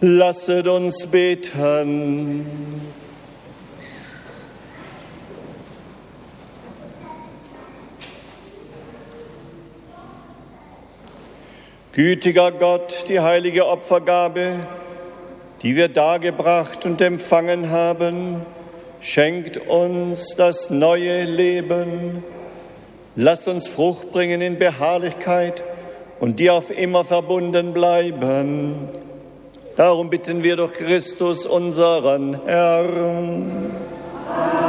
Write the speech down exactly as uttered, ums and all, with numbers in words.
Lasset uns beten. Gütiger Gott, die heilige Opfergabe, die wir dargebracht und empfangen haben, schenkt uns das neue Leben. Lass uns Frucht bringen in Beharrlichkeit und dir auf immer verbunden bleiben. Darum bitten wir durch Christus, unseren Herrn.